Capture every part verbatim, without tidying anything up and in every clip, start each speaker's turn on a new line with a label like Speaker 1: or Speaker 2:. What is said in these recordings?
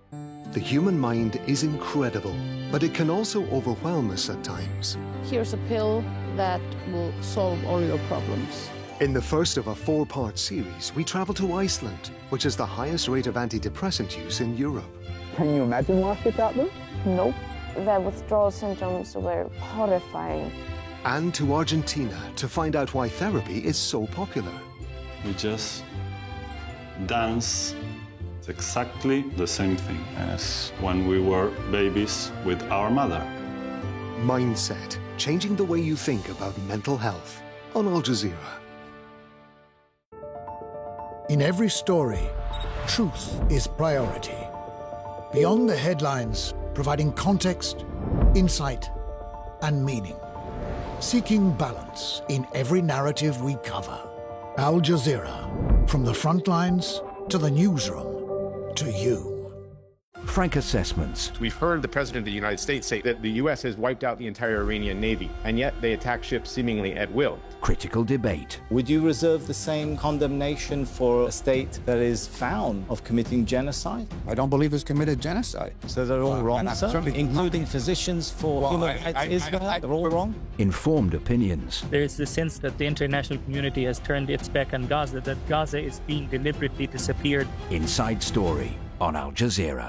Speaker 1: The human mind is incredible, but it can also overwhelm us at times.
Speaker 2: Here's a pill that will solve all your problems.
Speaker 1: In the first of a four-part series, we travel to Iceland, which has the highest rate of antidepressant use in Europe.
Speaker 3: Can you imagine life without them?
Speaker 2: Nope. The withdrawal symptoms were horrifying.
Speaker 1: And to Argentina to find out why therapy is so popular.
Speaker 4: We just dance. It's exactly the same thing as when we were babies with our mother.
Speaker 1: Mindset, changing the way you think about mental health, on Al Jazeera.
Speaker 5: In every story, truth is priority. Beyond the headlines, providing context, insight, and meaning. Seeking balance in every narrative we cover. Al Jazeera, from the front lines to the newsroom, to you.
Speaker 6: Frank Assessments.
Speaker 7: We've heard the President of the United States say that the U S has wiped out the entire Iranian Navy, and yet they attack ships seemingly at will.
Speaker 6: Critical debate.
Speaker 8: Would you reserve the same condemnation for a state that is found of committing genocide?
Speaker 9: I don't believe it's committed genocide.
Speaker 8: So they're all
Speaker 9: well,
Speaker 8: wrong, sir? Including physicians for well, human rights Israel? They're all wrong?
Speaker 6: Informed opinions.
Speaker 10: There is the sense that the international community has turned its back on Gaza, that Gaza is being deliberately disappeared.
Speaker 6: Inside Story on Al Jazeera.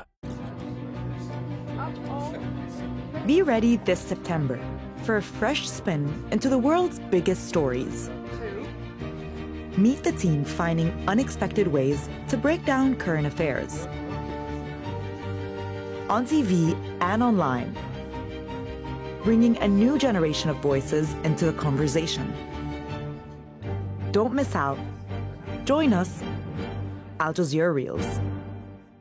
Speaker 11: Be ready this September for a fresh spin into the world's biggest stories. Meet the team finding unexpected ways to break down current affairs. On T V and online, bringing a new generation of voices into the conversation. Don't miss out. Join us, Al Jazeera Reels.